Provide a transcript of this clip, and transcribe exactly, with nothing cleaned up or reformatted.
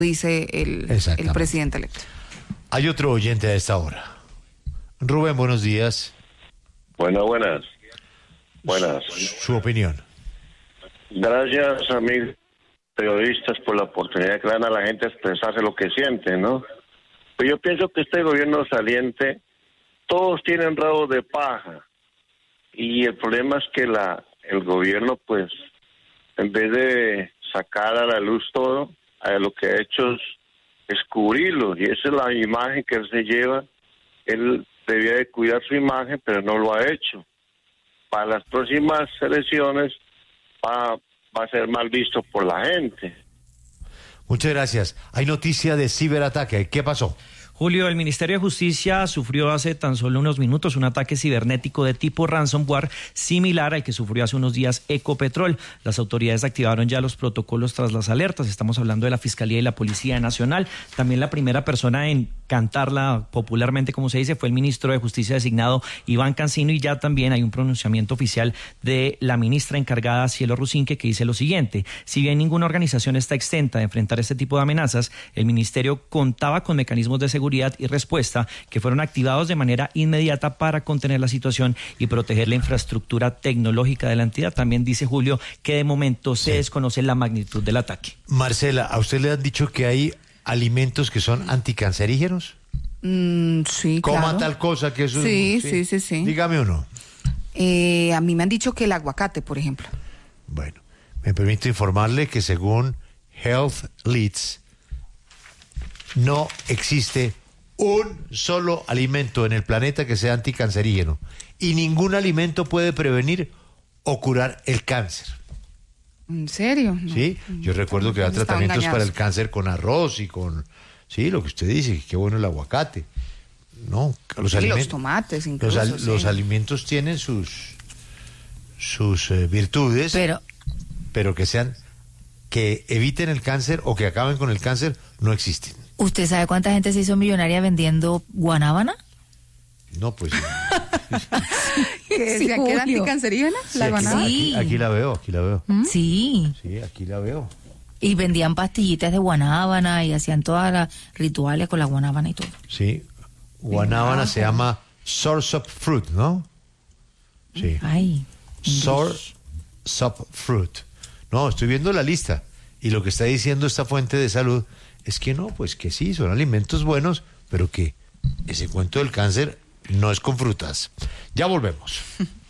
dice el, el presidente electo. Hay otro oyente a esta hora. Rubén, buenos días. Buenas, buenas. Buenas. Su, su opinión. Gracias, amigos periodistas, por la oportunidad que dan a la gente a expresarse lo que siente, ¿no? Pues yo pienso que este gobierno saliente, todos tienen rabo de paja. Y el problema es que la el gobierno, pues, en vez de sacar a la luz todo, a lo que ha hecho es descubrirlo. Y esa es la imagen que él se lleva. Él debía de cuidar su imagen, pero no lo ha hecho. Para las próximas elecciones va, va a ser mal visto por la gente. Muchas gracias. Hay noticia de ciberataque. ¿Qué pasó? Julio, el Ministerio de Justicia sufrió hace tan solo unos minutos un ataque cibernético de tipo ransomware similar al que sufrió hace unos días Ecopetrol. Las autoridades activaron ya los protocolos tras las alertas. Estamos hablando de la Fiscalía y la Policía Nacional. También la primera persona en cantarla popularmente, como se dice, fue el ministro de Justicia designado Iván Cancino, y ya también hay un pronunciamiento oficial de la ministra encargada Cielo Rusinque, que dice lo siguiente: si bien ninguna organización está exenta de enfrentar este tipo de amenazas, el ministerio contaba con mecanismos de seguridad y respuesta que fueron activados de manera inmediata para contener la situación y proteger la infraestructura tecnológica de la entidad. También dice Julio que de momento se sí. desconoce la magnitud del ataque. Marcela, ¿a usted le han dicho que hay alimentos que son anticancerígenos? Mm, sí, Coma claro. tal cosa que eso... Sí, sí, sí, sí. sí. Dígame uno. Eh, a mí me han dicho que el aguacate, por ejemplo. Bueno, me permito informarle que según Health Leads, no existe un solo alimento en el planeta que sea anticancerígeno, y ningún alimento puede prevenir o curar el cáncer. ¿En serio? No. Sí, yo recuerdo que hay tratamientos engañados para el cáncer con arroz y con, sí, lo que usted dice, qué bueno el aguacate. No, los y alimentos, los tomates incluso. Los, al, sí. los alimentos tienen sus sus eh, virtudes, pero pero que sean, que eviten el cáncer o que acaben con el cáncer, no existen. ¿Usted sabe cuánta gente se hizo millonaria vendiendo guanábana? No, pues... ¿Que sí, que era anticancerígena? Sí, la aquí, guanábana. aquí, aquí la veo, aquí la veo. ¿Mm? Sí. Sí, aquí la veo. Y vendían pastillitas de guanábana y hacían todas las rituales con la guanábana y todo. Sí, guanábana se llama Soursop fruit, ¿no? Sí. Ay. Soursop fruit. No, estoy viendo la lista y lo que está diciendo esta fuente de salud es que no, pues que sí, son alimentos buenos, pero que ese cuento del cáncer no es con frutas. Ya volvemos.